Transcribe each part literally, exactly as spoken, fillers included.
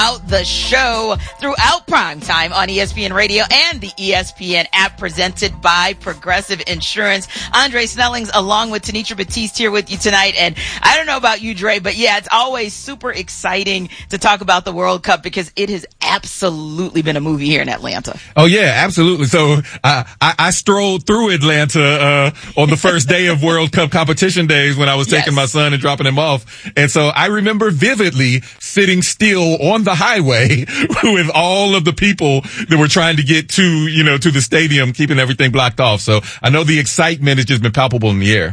throughout the show, throughout primetime on E S P N Radio and the E S P N app, presented by Progressive Insurance. Andre Snellings along with Tenitra Batiste here with you tonight. And I don't know about you, Dre, but yeah, it's always super exciting to talk about the World Cup because it has absolutely been a movie here in Atlanta. Oh yeah, absolutely. So uh, I, I strolled through Atlanta uh, on the first day of World Cup competition days when I was taking yes. my son and dropping him off. And so I remember vividly sitting still on the highway with all of the people that were trying to get to, you know, to the stadium, keeping everything blocked off. So I know the excitement has just been palpable in the air.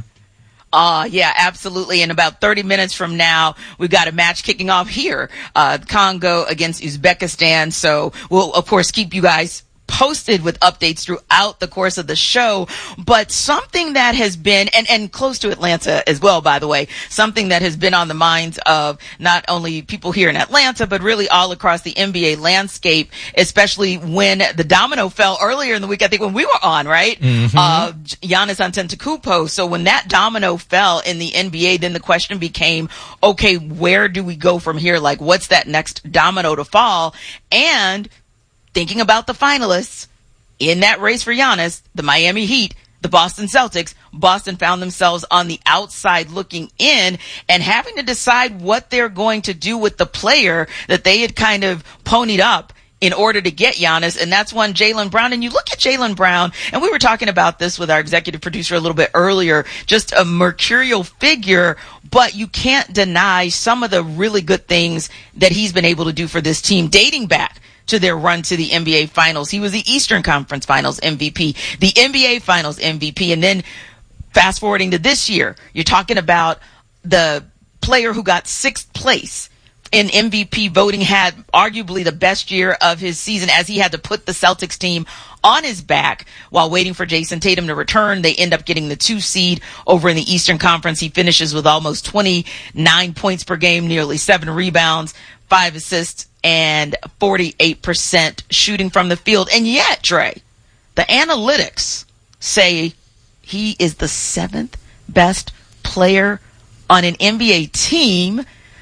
Uh, yeah, absolutely. In about thirty minutes from now, we've got a match kicking off here, uh, Congo against Uzbekistan. So we'll, of course, keep you guys posted with updates throughout the course of the show. But something that has been, and, and close to Atlanta as well, by the way, something that has been on the minds of not only people here in Atlanta, but really all across the N B A landscape, especially when the domino fell earlier in the week, I think when we were on, right? Mm-hmm. Uh, Giannis Antetokounmpo. So when that domino fell in the N B A, then the question became, okay, where do we go from here? Like, what's that next domino to fall? And thinking about the finalists in that race for Giannis, the Miami Heat, the Boston Celtics, Boston found themselves on the outside looking in and having to decide what they're going to do with the player that they had kind of ponied up in order to get Giannis, and that's one Jaylen Brown. And you look at Jaylen Brown, and we were talking about this with our executive producer a little bit earlier, just a mercurial figure, but you can't deny some of the really good things that he's been able to do for this team dating back to their run to the N B A Finals. He was the Eastern Conference Finals M V P, the N B A Finals M V P, and then fast forwarding to this year, you're talking about the player who got sixth place in M V P voting, had arguably the best year of his season as he had to put the Celtics team on his back while waiting for Jason Tatum to return. They end up getting the two seed over in the Eastern Conference. He finishes with almost twenty-nine points per game, nearly seven rebounds, five assists, and forty-eight percent shooting from the field. And yet, Dre, the analytics say he is the seventh best player on an N B A team.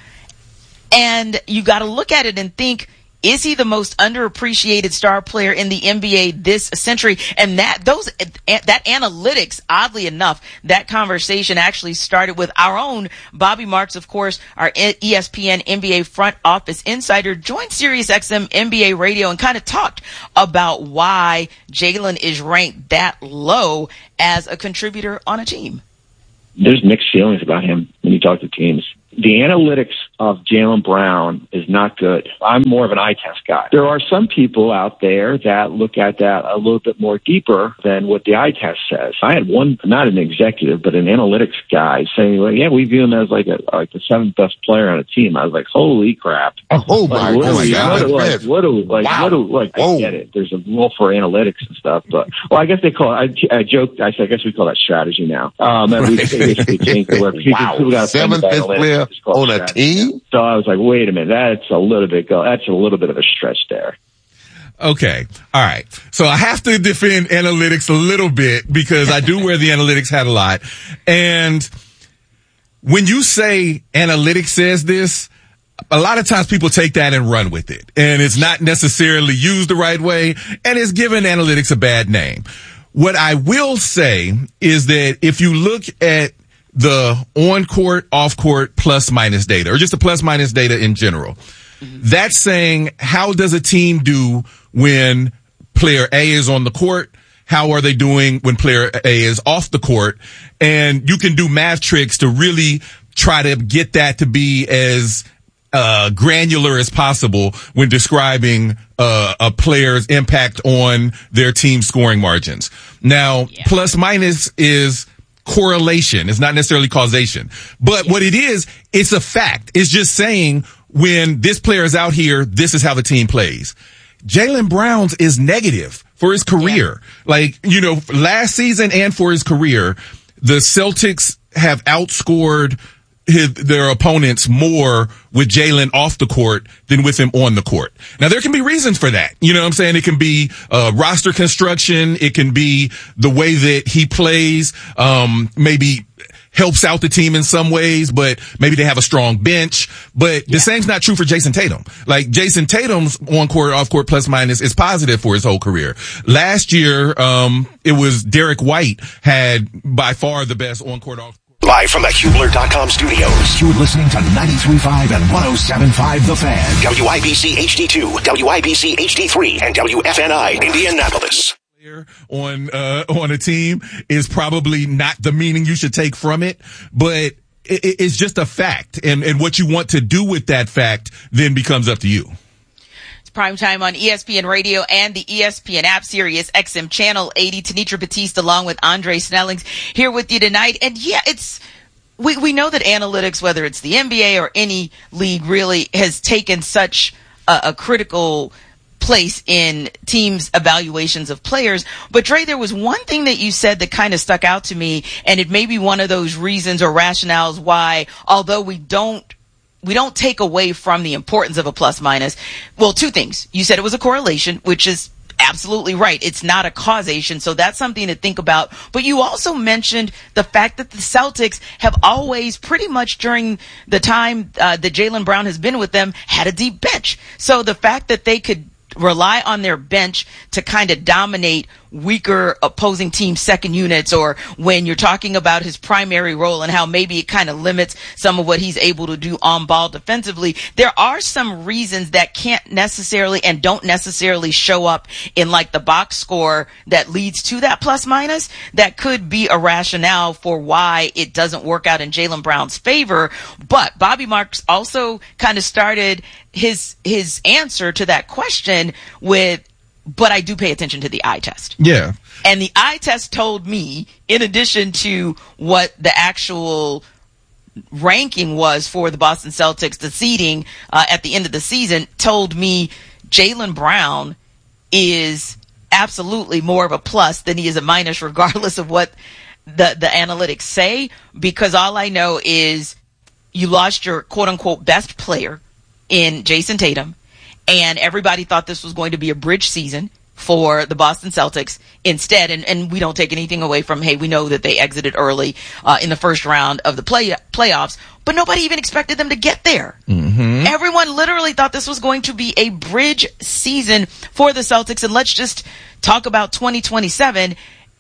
And you got to look at it and think, is he the most underappreciated star player in the N B A this century? And that those that analytics, oddly enough, that conversation actually started with our own Bobby Marks, of course, our E S P N N B A front office insider, joined SiriusXM N B A Radio and kind of talked about why Jaylen is ranked that low as a contributor on a team. There's mixed feelings about him when you talk to teams. The analytics of Jaylen Brown is not good. I'm more of an eye test guy. There are some people out there that look at that a little bit more deeper than what the eye test says. I had one, not an executive, but an analytics guy saying, well, yeah, we view him as like a, like the seventh best player on a team. I was like, holy crap. Oh, my, like, what oh my we, God. What, like, what do, like, wow. what do, like, Whoa. I get it. There's a rule for analytics and stuff, but, well, I guess they call it, I, I joked, I said, I guess we call that strategy now. Um, and we basically changed the word. Wow. People got seventh best player on a team? So I was like, wait a minute, that's a little bit go. That's a little bit of a stretch there. Okay. All right. So I have to defend analytics a little bit because I do wear the analytics hat a lot. And when you say analytics says this, a lot of times people take that and run with it. And it's not necessarily used the right way, and it's given analytics a bad name. What I will say is that if you look at the on-court, off-court plus minus data, or just the plus minus data in general, mm-hmm. that's saying how does a team do when player A is on the court? How are they doing when player A is off the court? And you can do math tricks to really try to get that to be as uh granular as possible when describing uh a player's impact on their team scoring margins. Now, yeah. plus minus is correlation. It's not necessarily causation. But what it is, it's a fact. It's just saying when this player is out here, this is how the team plays. Jaylen Brown's is negative for his career. Yeah. Like, you know, last season and for his career, the Celtics have outscored his, their opponents more with Jaylen off the court than with him on the court. Now, there can be reasons for that. You know what I'm saying? It can be uh, roster construction. It can be the way that he plays, um, maybe helps out the team in some ways, but maybe they have a strong bench. But the yeah. same's not true for Jason Tatum. Like Jason Tatum's on-court, off-court plus minus is positive for his whole career. Last year, um, it was Derek White had by far the best on-court off. Live from the Hubler dot com studios, you're listening to ninety-three point five and one oh seven point five The Fan. W I B C H D two, W I B C H D three, and W F N I Indianapolis. On uh on a team is probably not the meaning you should take from it, but it, it's just a fact, and and what you want to do with that fact then becomes up to you. It's prime time on E S P N Radio and the E S P N app, Sirius X M channel eighty. Tanitra Batiste along with Andre Snellings here with you tonight, and yeah, it's we we know that analytics, whether it's the N B A or any league, really has taken such a, a critical place in teams' evaluations of players. But Dre, there was one thing that you said that kind of stuck out to me, and it may be one of those reasons or rationales why, although we don't we don't take away from the importance of a plus minus. Well, two things. You said it was a correlation, which is absolutely right. It's not a causation, so that's something to think about. But you also mentioned the fact that the Celtics have always, pretty much during the time uh, that Jaylen Brown has been with them, had a deep bench. So the fact that they could rely on their bench to kind of dominate weaker opposing team second units, or when you're talking about his primary role and how maybe it kind of limits some of what he's able to do on ball defensively, there are some reasons that can't necessarily and don't necessarily show up in like the box score that leads to that plus minus that could be a rationale for why it doesn't work out in Jaylen Brown's favor. But Bobby Marks also kind of started his his answer to that question with, but I do pay attention to the eye test. Yeah. And the eye test told me, in addition to what the actual ranking was for the Boston Celtics, the seeding uh, at the end of the season, told me Jaylen Brown is absolutely more of a plus than he is a minus, regardless of what the, the analytics say, because all I know is you lost your quote-unquote best player in Jason Tatum, and everybody thought this was going to be a bridge season for the Boston Celtics instead. And, and we don't take anything away from, hey, we know that they exited early uh, in the first round of the play playoffs, but nobody even expected them to get there. Mm-hmm. Everyone literally thought this was going to be a bridge season for the Celtics. And let's just talk about twenty twenty-seven,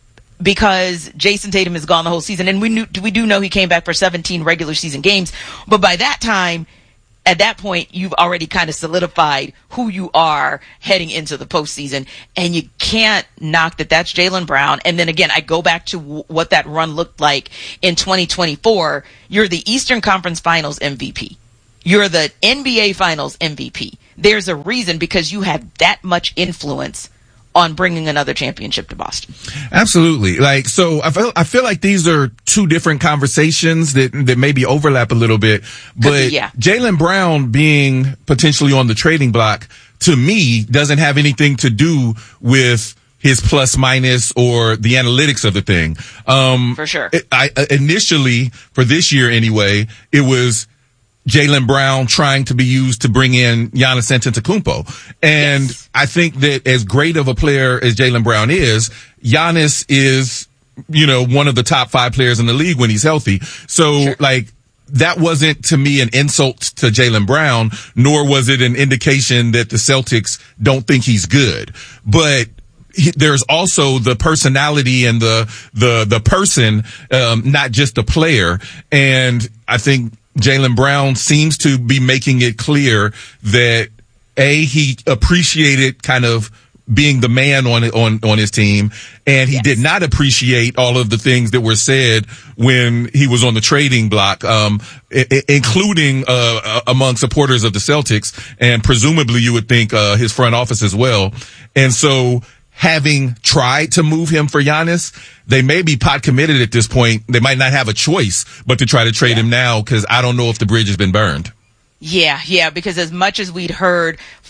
because Jason Tatum has gone the whole season. And we knew, we do know he came back for seventeen regular season games, but by that time, at that point, you've already kind of solidified who you are heading into the postseason, and you can't knock that that's Jaylen Brown. And then again, I go back to w- what that run looked like in twenty twenty-four. You're the Eastern Conference Finals M V P. You're the N B A Finals M V P. There's a reason, because you had that much influence on bringing another championship to Boston. Absolutely. Like, so I feel, I feel like these are two different conversations that, that maybe overlap a little bit, but be, yeah. Jaylen Brown being potentially on the trading block, to me, doesn't have anything to do with his plus minus or the analytics of the thing. Um, for sure. It, I, initially, for this year anyway, it was Jaylen Brown trying to be used to bring in Giannis Antetokounmpo. And yes. I think that as great of a player as Jaylen Brown is, Giannis is, you know, one of the top five players in the league when he's healthy. So, sure. like, that wasn't to me an insult to Jaylen Brown, nor was it an indication that the Celtics don't think he's good. But there's also the personality and the, the, the person, um, not just the player. And I think Jaylen Brown seems to be making it clear that A, he appreciated kind of being the man on on on his team, and he yes. did not appreciate all of the things that were said when he was on the trading block, um, I- including uh, among supporters of the Celtics, and presumably you would think uh, his front office as well. And so, having tried to move him for Giannis, they may be pot committed at this point. They might not have a choice but to try to trade yeah. him now, because I don't know if the bridge has been burned. Yeah, yeah, because as much as we'd heard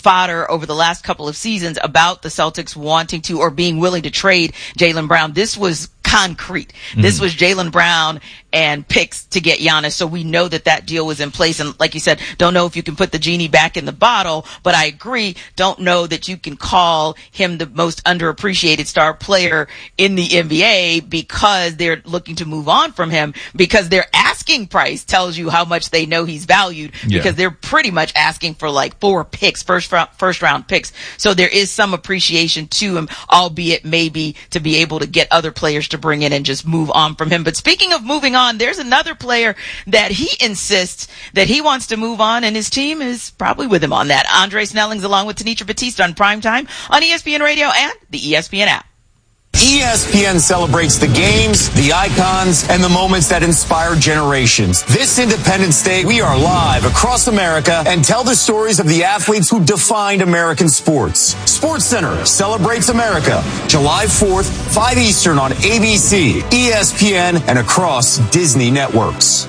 fodder over the last couple of seasons about the Celtics wanting to or being willing to trade Jaylen Brown. This was concrete. Mm-hmm. This was Jaylen Brown and picks to get Giannis. So we know that that deal was in place. And like you said, don't know if you can put the genie back in the bottle, but I agree. Don't know that you can call him the most underappreciated star player in the N B A because they're looking to move on from him, because their asking price tells you how much they know he's valued, yeah. because they're pretty much asking for like four picks, first round, first round picks. So there is some appreciation to him, albeit maybe to be able to get other players to bring in and just move on from him. But speaking of moving on, there's another player that he insists that he wants to move on, and his team is probably with him on that. Andre Snelling's along with Tanisha Batista on Primetime on E S P N Radio and the E S P N app. E S P N celebrates the games, the icons, and the moments that inspire generations. This Independence Day, we are live across America and tell the stories of the athletes who defined American sports. SportsCenter celebrates America, July fourth, five Eastern on A B C, E S P N, and across Disney networks.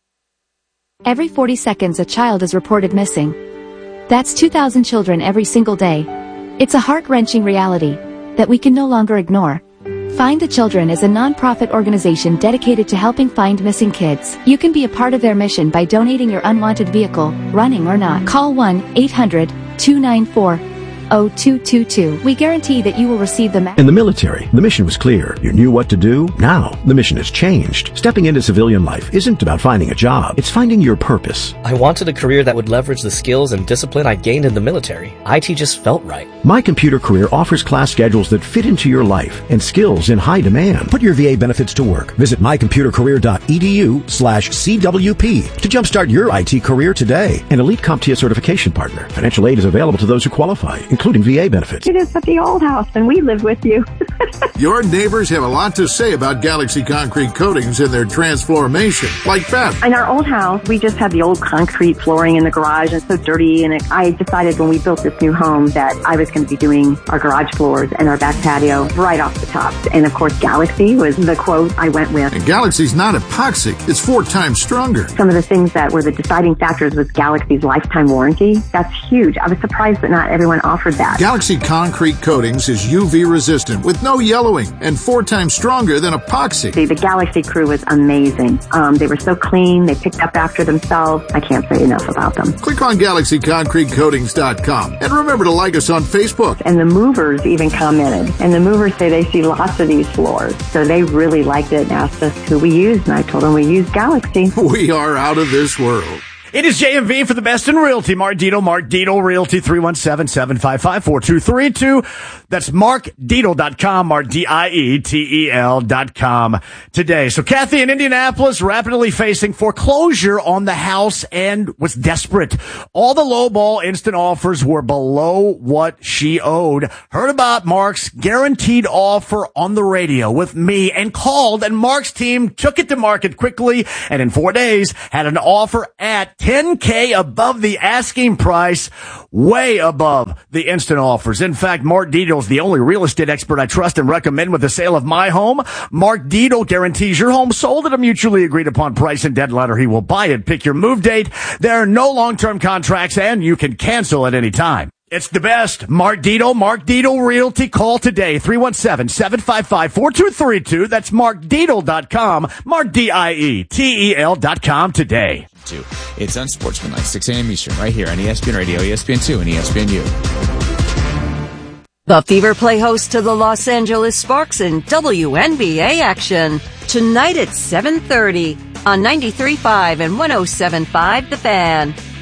Every forty seconds, a child is reported missing. That's two thousand children every single day. It's a heart-wrenching reality that we can no longer ignore. Find the Children is a non-profit organization dedicated to helping find missing kids. You can be a part of their mission by donating your unwanted vehicle, running or not. Call one eight hundred two nine four oh two two two. We guarantee that you will receive the ma- In the military, the mission was clear. You knew what to do. Now, the mission has changed. Stepping into civilian life isn't about finding a job. It's finding your purpose. I wanted a career that would leverage the skills and discipline I gained in the military. I T just felt right. My Computer Career offers class schedules that fit into your life and skills in high demand. Put your V A benefits to work. Visit my computer career dot e d u slash C W P to jumpstart your I T career today. An elite CompTIA certification partner. Financial aid is available to those who qualify, including V A benefits. It is at the old house, and we lived with you. Your neighbors have a lot to say about Galaxy Concrete Coatings and their transformation, like Beth. In our old house, we just had the old concrete flooring in the garage, and so dirty, and it, I decided when we built this new home that I was going to be doing our garage floors and our back patio right off the top. And of course, Galaxy was the quote I went with. And Galaxy's not epoxy. It's four times stronger. Some of the things that were the deciding factors was Galaxy's lifetime warranty. That's huge. I was surprised that not everyone offered that. Galaxy Concrete Coatings is U V resistant with no yellowing and four times stronger than epoxy. The, the Galaxy crew was amazing. Um, they were so clean. They picked up after themselves. I can't say enough about them. Click on Galaxy Concrete Coatings dot com and remember to like us on Facebook. And the movers even commented. And the movers say they see lots of these floors. So they really liked it and asked us who we used. And I told them we used Galaxy. We are out of this world. It is J M V for the best in realty. Mark Dietel, Mark Dietel Realty, three one seven, seven five five, four two three two. That's mark dietel dot com, Mark D I E T E L dot com today. So Kathy in Indianapolis rapidly facing foreclosure on the house and was desperate. All the lowball instant offers were below what she owed. Heard about Mark's guaranteed offer on the radio with me and called, and Mark's team took it to market quickly and in four days had an offer at ten K above the asking price, way above the instant offers. In fact, Mark Dietel is the only real estate expert I trust and recommend with the sale of my home. Mark Dietel guarantees your home sold at a mutually agreed upon price and deadline, or he will buy it. Pick your move date. There are no long-term contracts, and you can cancel at any time. It's the best. Mark Dietel, Mark Dietel Realty. Call today, three one seven, seven five five, four two three two. That's mark dietel dot com, Mark D I E T E L dot com today. It's Unsportsmanlike, six a.m. Eastern, right here on E S P N Radio, E S P N two, and E S P N U. The Fever play host to the Los Angeles Sparks in W N B A action tonight at seven thirty on ninety-three point five and one oh seven point five The Fan.